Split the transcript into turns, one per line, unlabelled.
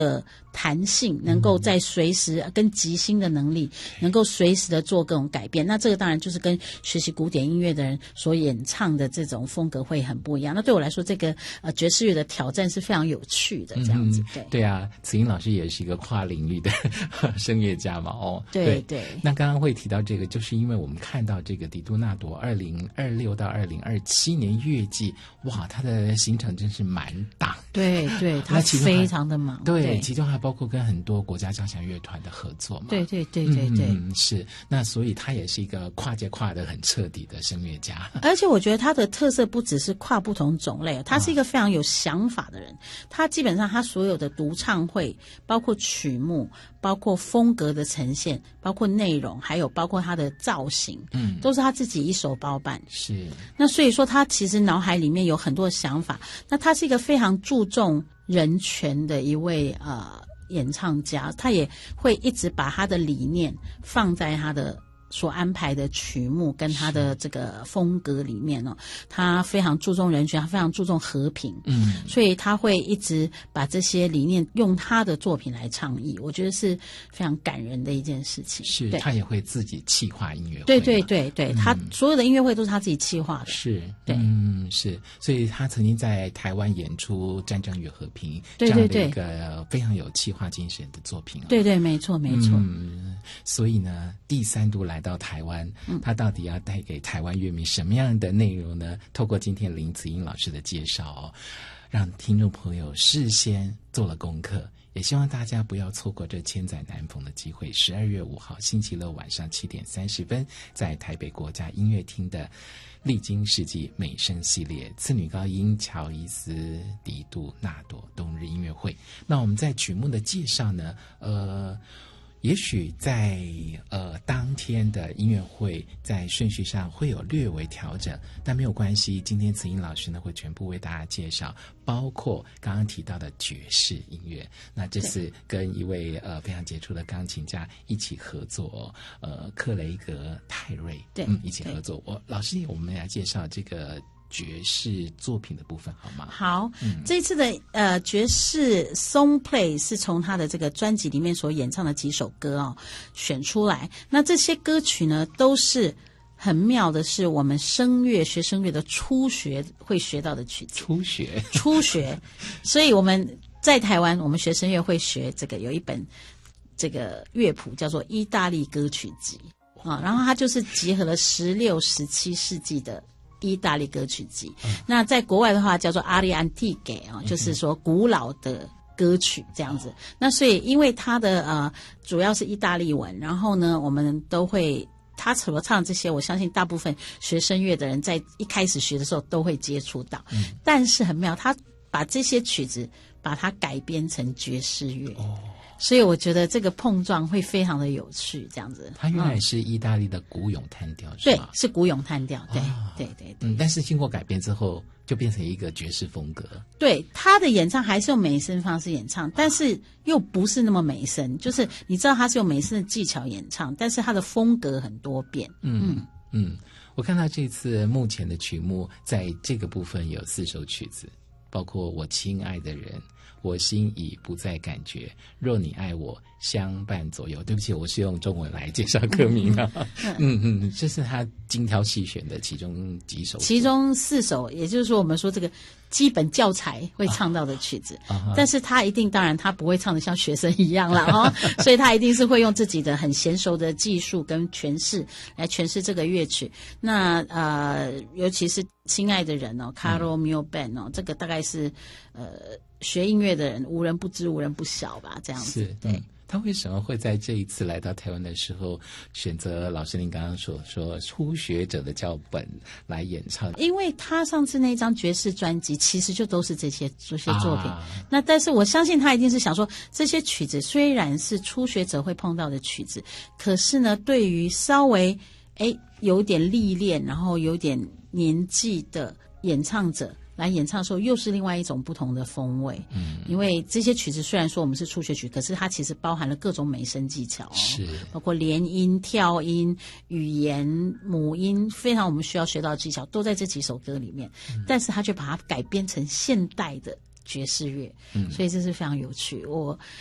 弹性，能够在随时跟即兴的能力，能够随时的做各种改变。那这个当然就是跟学习古典音乐的人所演唱的这种风格会很不一样。那对我来说，这个爵士乐的挑战是非常有趣的，这样子。
对啊，子英老师也是一个跨领域的声乐家嘛。
对。
那刚刚会提到这个，就是因为我们看到这个迪杜纳朵2026到2027年乐季，哇，他的行程真是蛮大。
对，他非常的忙。
对，其中还包括跟很多国家交响乐团的合作嘛。
对，
是。那所以他也是一个跨界跨得很彻底的声乐家。
而且我觉得他的特色不只是跨不同种类，他是一个非常有想法的人。他基本上他所有的独唱会，包括曲目，包括风格的呈现，包括内容，还有包括他的造型，都是他自己一手包办。
是。
那所以说他其实脑海里面有很多想法。那他是一个非常注重人权的一位演唱家，他也会一直把他的理念放在他的所安排的曲目跟他的这个风格里面哦。他非常注重人权，他非常注重和平，所以他会一直把这些理念用他的作品来倡议，我觉得是非常感人的一件事情。
是，他也会自己企划音乐会。
对，他所有的音乐会都是他自己企划的。
是，
对，
是，所以他曾经在台湾演出《战争与和平》
这
样的一个非常有企划精神的作品。
对，没错。
所以呢，第3度来到台湾，他到底要带给台湾乐迷什么样的内容呢？透过今天林子英老师的介绍让听众朋友事先做了功课，也希望大家不要错过这千载难逢的机会。12月5号星期六晚上7点30分，在台北国家音乐厅的历经世纪美声系列次女高音乔伊斯迪杜纳朵冬日音乐会。那我们在曲目的介绍呢，也许在当天的音乐会在顺序上会有略微调整，但没有关系。今天子英老师呢会全部为大家介绍，包括刚刚提到的爵士音乐。那这次跟一位非常杰出的钢琴家一起合作，克雷格泰瑞，一起合作。老师，我们来介绍这个爵士作品的部分好吗？
好，这次的爵士 Song Play 是从他的这个专辑里面所演唱的几首歌选出来。那这些歌曲呢，都是很妙的，是我们学声乐的初学会学到的曲子。初学，所以我们在台湾，我们学声乐会学这个有一本这个乐谱叫做《意大利歌曲集》然后它就是集合了16、17世纪的意大利歌曲集。那在国外的话叫做阿里安蒂给就是说古老的歌曲这样子。那所以因为它的主要是意大利文，然后呢我们都会他所唱这些，我相信大部分学声乐的人在一开始学的时候都会接触到。但是很妙，他把这些曲子把它改编成爵士乐。所以我觉得这个碰撞会非常的有趣，这样子。
它原来是意大利的古咏叹调，是吗？
对，是古咏叹调，对。
但是经过改编之后，就变成一个爵士风格。
对，他的演唱还是用美声方式演唱，但是又不是那么美声，就是你知道他是用美声的技巧演唱，但是他的风格很多变。
我看到这次目前的曲目，在这个部分有4首曲子，包括我亲爱的人，我心已不再感觉，若你爱我，相伴左右。对不起，我是用中文来介绍歌名这是他精挑细选的其中几首，
其中4首，也就是说我们说这个基本教材会唱到的曲子。但是他一定，当然他不会唱得像学生一样啦所以他一定是会用自己的很娴熟的技术跟诠释来诠释这个乐曲。那尤其是亲爱的人Caro mio ben 这个大概是学音乐的人无人不知无人不晓吧，这样子。对。
他为什么会在这一次来到台湾的时候选择老师您刚刚说初学者的教本来演唱？
因为他上次那张爵士专辑其实就都是这些作品。那但是我相信他一定是想说，这些曲子虽然是初学者会碰到的曲子，可是呢对于稍微有点历练然后有点年纪的演唱者来演唱的时候，又是另外一种不同的风味。因为这些曲子虽然说我们是初学曲，可是它其实包含了各种美声技巧
是
包括连音、跳音、语言、母音，非常我们需要学到的技巧都在这几首歌里面。但是他却把它改编成现代的爵士乐，所以这是非常有趣。我